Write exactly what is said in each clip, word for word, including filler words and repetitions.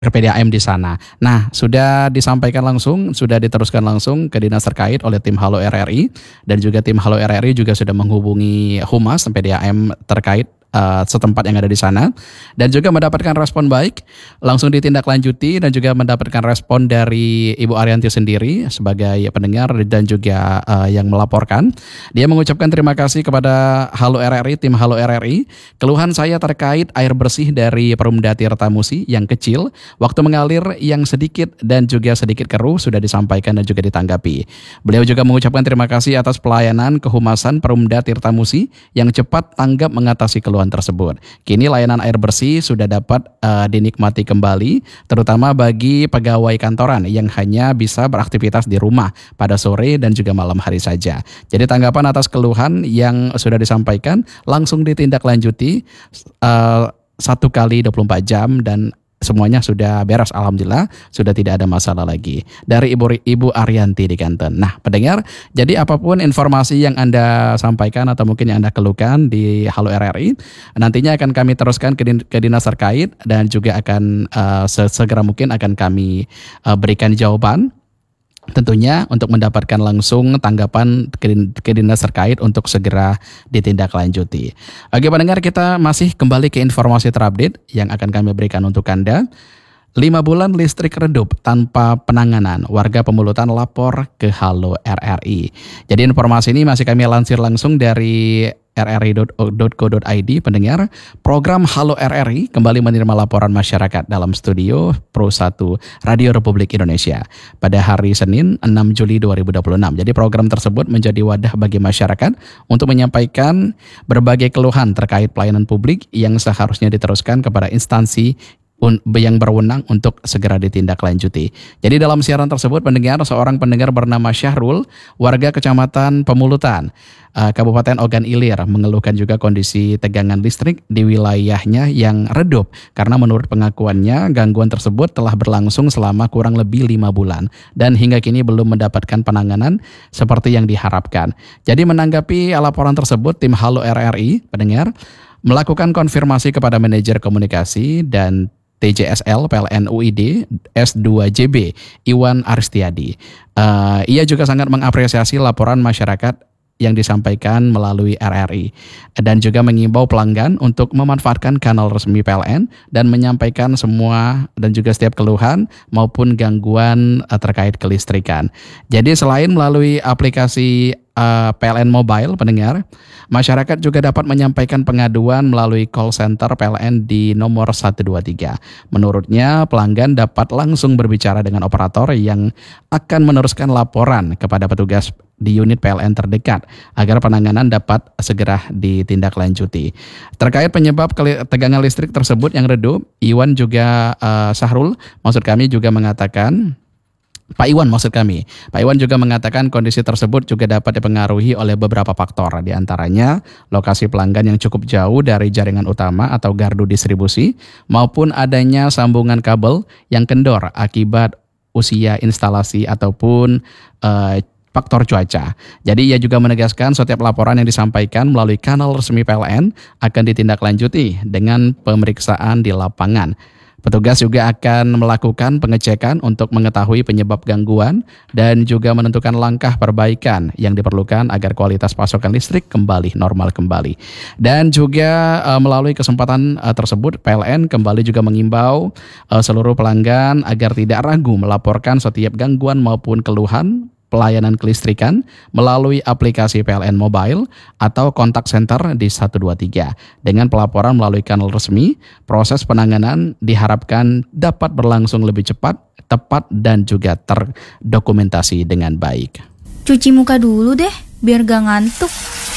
R P D A M di sana. Nah, sudah disampaikan langsung, sudah diteruskan langsung ke dinas terkait oleh tim Halo R R I, dan juga tim Halo R R I juga sudah menghubungi Humas R P D A M terkait uh, setempat yang ada di sana, dan juga mendapatkan respon baik, langsung ditindaklanjuti dan juga mendapatkan respon dari Ibu Arianti sendiri sebagai pendengar dan juga uh, yang melaporkan. Dia mengucapkan terima kasih kepada Halo R R I, tim Halo R R I. Keluhan saya terkait air bersih dari Perumda Tirtamusi yang kecil, waktu mengalir yang sedikit dan juga sedikit keruh sudah disampaikan dan juga ditanggapi. Beliau juga mengucapkan terima kasih atas pelayanan kehumasan Perumda Tirtamusi yang cepat tanggap mengatasi keluhan tersebut. Kini layanan air bersih sudah dapat uh, dinikmati kembali, terutama bagi pegawai kantoran yang hanya bisa beraktivitas di rumah pada sore dan juga malam hari saja. Jadi tanggapan atas keluhan yang sudah disampaikan langsung ditindaklanjuti uh, satu kali dua puluh empat jam dan semuanya sudah beres, alhamdulillah, sudah tidak ada masalah lagi. Dari Ibu Ibu Arianti di Kanten. Nah, pendengar, jadi apapun informasi yang Anda sampaikan atau mungkin yang Anda keluhkan di Halo R R I, nantinya akan kami teruskan ke, din- ke dinas terkait dan juga akan uh, segera mungkin akan kami uh, berikan jawaban. Tentunya untuk mendapatkan langsung tanggapan ke dinas terkait untuk segera ditindaklanjuti. Oke pendengar, kita masih kembali ke informasi terupdate yang akan kami berikan untuk Anda. lima bulan listrik redup tanpa penanganan, warga Pemulutan lapor ke Halo R R I. Jadi informasi ini masih kami lansir langsung dari r r i dot co dot i d. Pendengar, program Halo R R I kembali menerima laporan masyarakat dalam studio Pro satu Radio Republik Indonesia pada hari Senin enam Juli dua ribu dua puluh enam. Jadi program tersebut menjadi wadah bagi masyarakat untuk menyampaikan berbagai keluhan terkait pelayanan publik yang seharusnya diteruskan kepada instansi yang berwenang untuk segera ditindaklanjuti. Jadi dalam siaran tersebut pendengar, seorang pendengar bernama Syahrul, warga Kecamatan Pemulutan, uh, Kabupaten Ogan Ilir, mengeluhkan juga kondisi tegangan listrik di wilayahnya yang redup karena menurut pengakuannya gangguan tersebut telah berlangsung selama kurang lebih lima bulan dan hingga kini belum mendapatkan penanganan seperti yang diharapkan. Jadi menanggapi laporan tersebut, tim Halo R R I, pendengar, melakukan konfirmasi kepada manajer komunikasi dan T J S L P L N U I D S dua J B Iwan Aristiadi. Uh, ia juga sangat mengapresiasi laporan masyarakat yang disampaikan melalui R R I dan juga mengimbau pelanggan untuk memanfaatkan kanal resmi P L N dan menyampaikan semua dan juga setiap keluhan maupun gangguan uh, terkait kelistrikan. Jadi selain melalui aplikasi uh, P L N Mobile, pendengar, masyarakat juga dapat menyampaikan pengaduan melalui call center P L N di nomor satu dua tiga. Menurutnya, pelanggan dapat langsung berbicara dengan operator yang akan meneruskan laporan kepada petugas di unit P L N terdekat agar penanganan dapat segera ditindaklanjuti. Terkait penyebab tegangan listrik tersebut yang redup, Iwan juga uh, Sahrul, maksud kami juga mengatakan Pak Iwan maksud kami. Pak Iwan juga mengatakan kondisi tersebut juga dapat dipengaruhi oleh beberapa faktor, di antaranya lokasi pelanggan yang cukup jauh dari jaringan utama atau gardu distribusi maupun adanya sambungan kabel yang kendor akibat usia instalasi ataupun uh, faktor cuaca. Jadi ia juga menegaskan setiap laporan yang disampaikan melalui kanal resmi P L N akan ditindaklanjuti dengan pemeriksaan di lapangan. Petugas juga akan melakukan pengecekan untuk mengetahui penyebab gangguan dan juga menentukan langkah perbaikan yang diperlukan agar kualitas pasokan listrik kembali normal kembali. Dan juga uh, melalui kesempatan uh, tersebut, P L N kembali juga mengimbau uh, seluruh pelanggan agar tidak ragu melaporkan setiap gangguan maupun keluhan pelayanan kelistrikan melalui aplikasi P L N Mobile atau kontak center di satu dua tiga. Dengan pelaporan melalui kanal resmi, proses penanganan diharapkan dapat berlangsung lebih cepat, tepat, dan juga terdokumentasi dengan baik. Cuci muka dulu deh, biar gak ngantuk.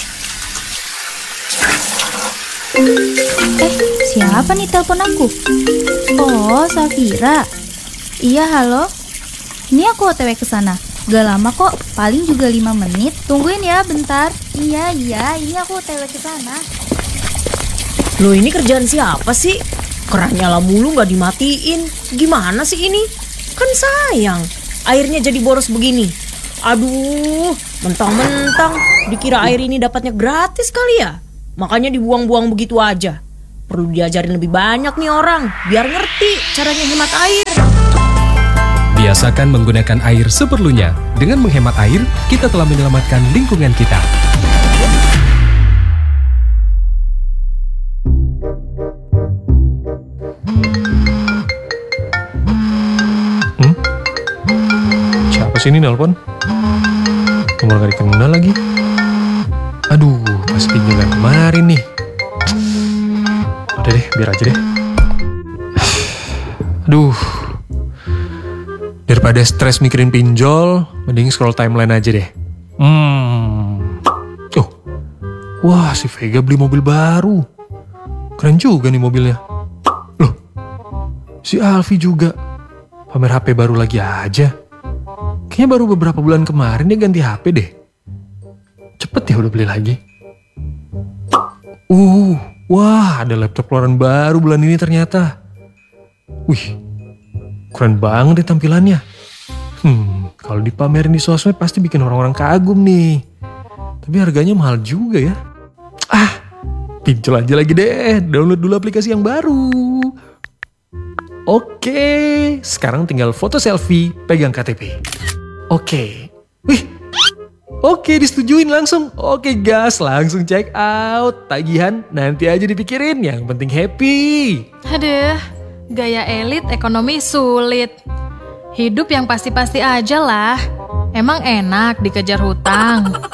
Eh, siapa nih telepon aku? Oh, Safira. Iya, halo. Ini aku O T W ke sana. Gak lama kok, paling juga lima menit. Tungguin ya bentar. Iya, iya, ini aku O T W ke sana. Loh, ini kerjaan siapa sih? Keran nyala mulu gak dimatiin. Gimana sih ini? Kan sayang, airnya jadi boros begini. Aduh, mentang-mentang dikira air ini dapatnya gratis kali ya. Makanya dibuang-buang begitu aja. Perlu diajarin lebih banyak nih orang, biar ngerti caranya hemat air. Biasakan menggunakan air seperlunya. Dengan menghemat air, kita telah menyelamatkan lingkungan kita. Hmm? Siapa sih ini nelpon? Nomor gak dikenal lagi. Aduh, pasti pinjaman kemarin nih. Udah deh, biar aja deh. Aduh, daripada stres mikirin pinjol, mending scroll timeline aja deh. Hmm. Oh, wah si Vega beli mobil baru. Keren juga nih mobilnya. Loh, si Alfi juga pamer H P baru lagi aja. Kayaknya baru beberapa bulan kemarin dia ganti H P deh. Cepet ya udah beli lagi. Uh, wah ada laptop keluaran baru bulan ini ternyata. Wih, keren banget deh tampilannya. Hmm, kalau dipamerin di sosmed pasti bikin orang-orang kagum nih. Tapi harganya mahal juga ya. Ah, pinjol aja lagi deh. Download dulu aplikasi yang baru. Oke, sekarang tinggal foto selfie, pegang K T P. Oke, wih, oke disetujuin langsung. Oke gas, langsung check out. Tagihan nanti aja dipikirin, yang penting happy. Aduh, gaya elit ekonomi sulit. Hidup yang pasti-pasti aja lah. Emang enak dikejar hutang.